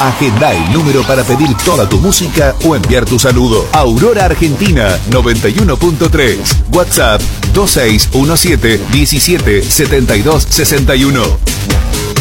Agenda el número para pedir toda tu música o enviar tu saludo. Aurora Argentina 91.3. WhatsApp 2617 17 72 61.